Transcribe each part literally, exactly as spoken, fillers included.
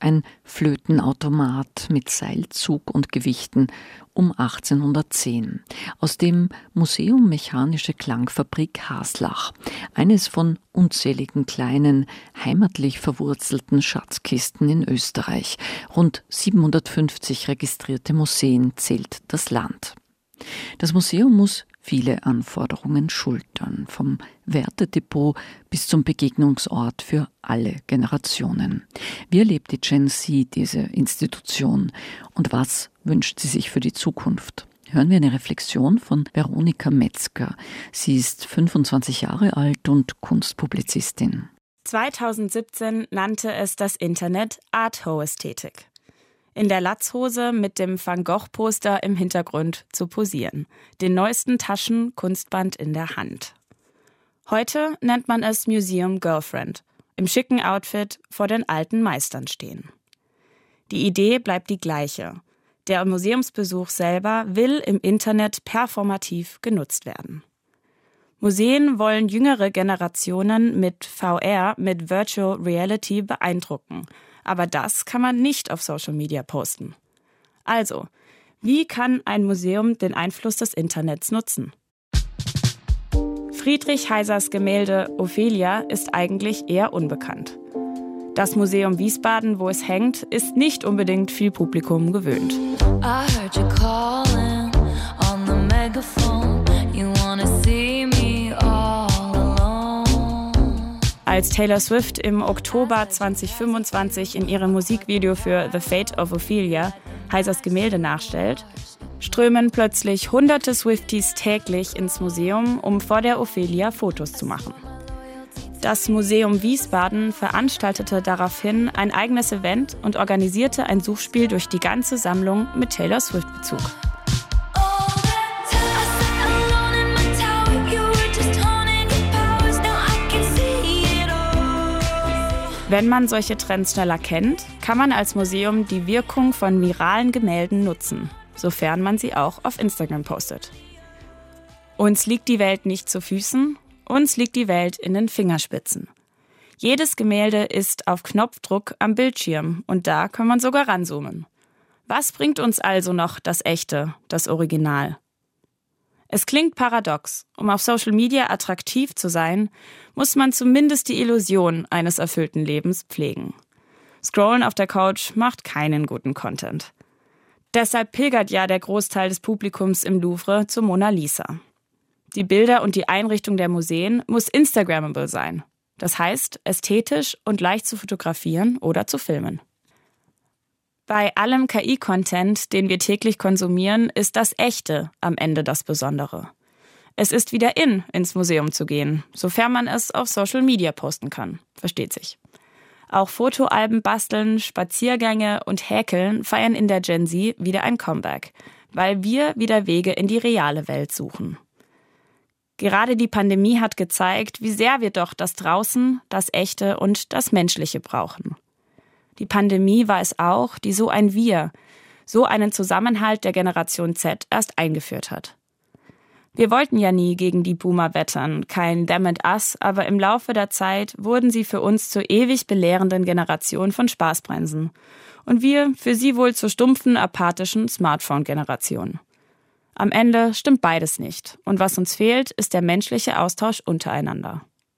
ein Flötenautomat mit Seilzug und Gewichten um achtzehnhundertzehn. Aus dem Museum Mechanische Klangfabrik Haslach, eines von unzähligen kleinen, heimatlich verwurzelten Schatzkisten in Österreich. Rund siebenhundertfünfzig registrierte Museen zählt das Land. Das Museum muss viele Anforderungen schultern, vom Wertedepot bis zum Begegnungsort für alle Generationen. Wie erlebt die Gen Z diese Institution und was wünscht sie sich für die Zukunft? Hören wir eine Reflexion von Veronika Metzger. Sie ist fünfundzwanzig Jahre alt und Kunstpublizistin. zweitausendsiebzehn nannte es das Internet Art-Ho-Ästhetik. In der Latzhose mit dem Van Gogh-Poster im Hintergrund zu posieren, den neuesten Taschen-Kunstband in der Hand. Heute nennt man es Museum Girlfriend, im schicken Outfit vor den alten Meistern stehen. Die Idee bleibt die gleiche. Der Museumsbesuch selber will im Internet performativ genutzt werden. Museen wollen jüngere Generationen mit V R, mit Virtual Reality beeindrucken. Aber das kann man nicht auf Social Media posten. Also, wie kann ein Museum den Einfluss des Internets nutzen? Friedrich Heisers Gemälde Ophelia ist eigentlich eher unbekannt. Das Museum Wiesbaden, wo es hängt, ist nicht unbedingt viel Publikum gewöhnt. I heard you calling on the megaphone. You wanna see me all alone. Als Taylor Swift im Oktober zweitausendfünfundzwanzig in ihrem Musikvideo für The Fate of Ophelia Heisers Gemälde nachstellt, strömen plötzlich hunderte Swifties täglich ins Museum, um vor der Ophelia Fotos zu machen. Das Museum Wiesbaden veranstaltete daraufhin ein eigenes Event und organisierte ein Suchspiel durch die ganze Sammlung mit Taylor Swift-Bezug. Wenn man solche Trends schneller kennt, kann man als Museum die Wirkung von viralen Gemälden nutzen, sofern man sie auch auf Instagram postet. Uns liegt die Welt nicht zu Füßen, uns liegt die Welt in den Fingerspitzen. Jedes Gemälde ist auf Knopfdruck am Bildschirm und da kann man sogar ranzoomen. Was bringt uns also noch das Echte, das Original? Es klingt paradox. Um auf Social Media attraktiv zu sein, muss man zumindest die Illusion eines erfüllten Lebens pflegen. Scrollen auf der Couch macht keinen guten Content. Deshalb pilgert ja der Großteil des Publikums im Louvre zur Mona Lisa. Die Bilder und die Einrichtung der Museen muss Instagrammable sein. Das heißt, ästhetisch und leicht zu fotografieren oder zu filmen. Bei allem K I-Content, den wir täglich konsumieren, ist das Echte am Ende das Besondere. Es ist wieder in, ins Museum zu gehen, sofern man es auf Social Media posten kann. Versteht sich. Auch Fotoalben basteln, Spaziergänge und Häkeln feiern in der Gen Z wieder ein Comeback, weil wir wieder Wege in die reale Welt suchen. Gerade die Pandemie hat gezeigt, wie sehr wir doch das Draußen, das Echte und das Menschliche brauchen. Die Pandemie war es auch, die so ein Wir, so einen Zusammenhalt der Generation Z erst eingeführt hat. Wir wollten ja nie gegen die Boomer wettern, kein Them and Us, aber im Laufe der Zeit wurden sie für uns zur ewig belehrenden Generation von Spaßbremsen und wir für sie wohl zur stumpfen, apathischen Smartphone-Generation. Am Ende stimmt beides nicht und was uns fehlt, ist der menschliche Austausch untereinander.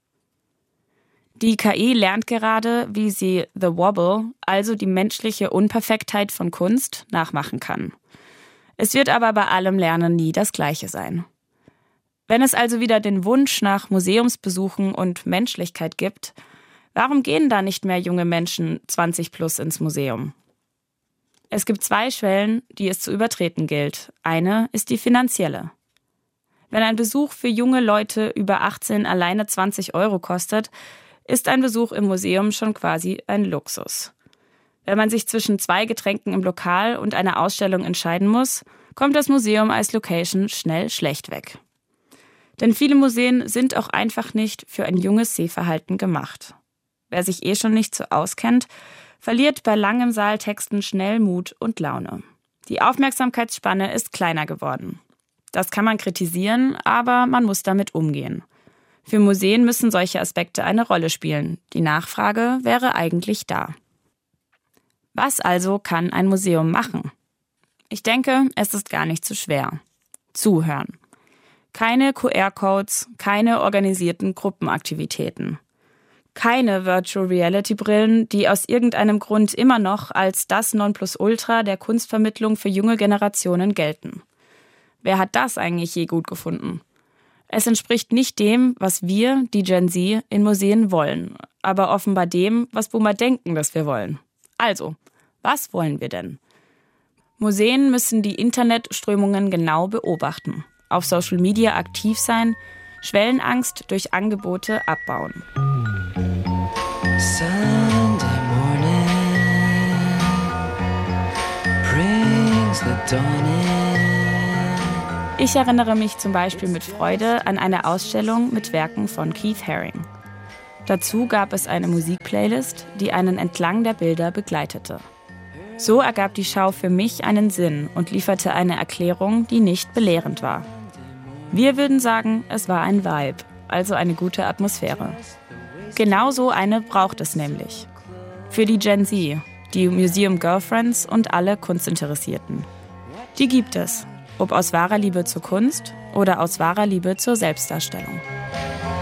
Die K I lernt gerade, wie sie The Wobble, also die menschliche Unperfektheit von Kunst, nachmachen kann. Es wird aber bei allem Lernen nie das Gleiche sein. Wenn es also wieder den Wunsch nach Museumsbesuchen und Menschlichkeit gibt, warum gehen da nicht mehr junge Menschen zwanzig plus ins Museum? Es gibt zwei Schwellen, die es zu übertreten gilt. Eine ist die finanzielle. Wenn ein Besuch für junge Leute über achtzehn alleine zwanzig Euro kostet, ist ein Besuch im Museum schon quasi ein Luxus. Wenn man sich zwischen zwei Getränken im Lokal und einer Ausstellung entscheiden muss, kommt das Museum als Location schnell schlecht weg. Denn viele Museen sind auch einfach nicht für ein junges Sehverhalten gemacht. Wer sich eh schon nicht so auskennt, verliert bei langem Saaltexten schnell Mut und Laune. Die Aufmerksamkeitsspanne ist kleiner geworden. Das kann man kritisieren, aber man muss damit umgehen. Für Museen müssen solche Aspekte eine Rolle spielen. Die Nachfrage wäre eigentlich da. Was also kann ein Museum machen? Ich denke, es ist gar nicht so schwer. Zuhören. Keine Q R-Codes, keine organisierten Gruppenaktivitäten. Keine Virtual Reality Brillen, die aus irgendeinem Grund immer noch als das Nonplusultra der Kunstvermittlung für junge Generationen gelten. Wer hat das eigentlich je gut gefunden? Es entspricht nicht dem, was wir, die Gen Z, in Museen wollen, aber offenbar dem, was Boomer denken, dass wir wollen. Also, was wollen wir denn? Museen müssen die Internetströmungen genau beobachten, auf Social Media aktiv sein, Schwellenangst durch Angebote abbauen. Sunday morning brings the dawn in. Ich erinnere mich zum Beispiel mit Freude an eine Ausstellung mit Werken von Keith Haring. Dazu gab es eine Musikplaylist, die einen entlang der Bilder begleitete. So ergab die Schau für mich einen Sinn und lieferte eine Erklärung, die nicht belehrend war. Wir würden sagen, es war ein Vibe, also eine gute Atmosphäre. Genauso eine braucht es nämlich. Für die Gen Z, die Museum Girlfriends und alle Kunstinteressierten. Die gibt es, ob aus wahrer Liebe zur Kunst oder aus wahrer Liebe zur Selbstdarstellung.